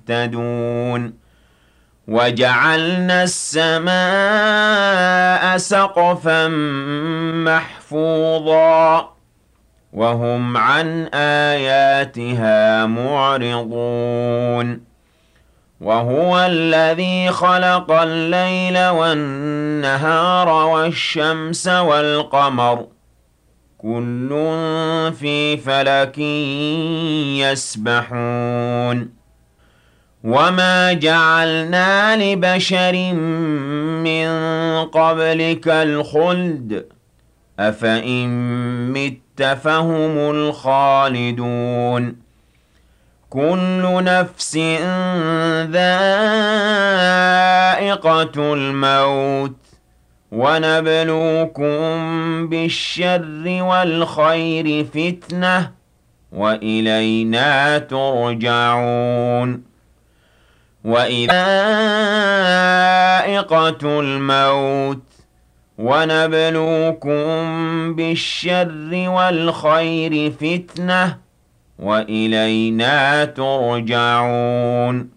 يهتدون وجعلنا السماء سقفا محفوظا وهم عن آياتها معرضون وهو الذي خلق الليل والنهار والشمس والقمر كل في فلك يسبحون وما جعلنا لبشر من قبلك الخلد أفإن مت فهم الخالدون كل نفس ذائقة الموت ونبلوكم بالشر والخير فتنة وإلينا ترجعون وإذا ذائقة الموت ونبلوكم بالشر والخير فتنة وإلينا ترجعون